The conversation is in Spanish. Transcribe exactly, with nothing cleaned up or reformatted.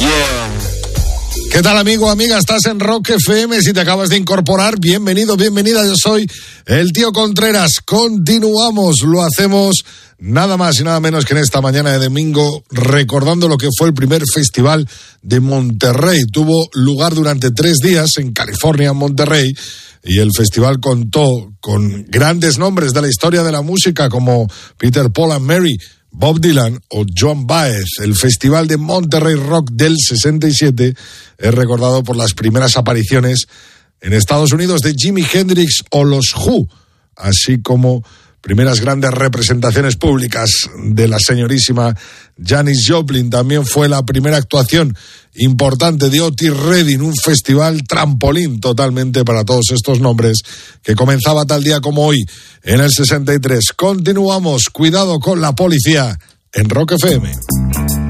¿Qué tal, amigo, amiga? Estás en Rock F M. Si te acabas de incorporar, bienvenido, bienvenida. Yo soy el tío Contreras. Continuamos, lo hacemos nada más y nada menos que en esta mañana de domingo, recordando lo que fue el primer festival de Monterrey. Tuvo lugar durante tres días en California, en Monterrey, y el festival contó con grandes nombres de la historia de la música como Peter, Paul and Mary, Bob Dylan o Joan Baez. El Festival de Monterrey Rock del sesenta y siete es recordado por las primeras apariciones en Estados Unidos de Jimi Hendrix o los Who, así como primeras grandes representaciones públicas de la señorísima Janis Joplin. También fue la primera actuación importante de Otis Redding, un festival trampolín totalmente para todos estos nombres, que comenzaba tal día como hoy, en el sesenta y tres. Continuamos, cuidado con la policía, en Rock F M.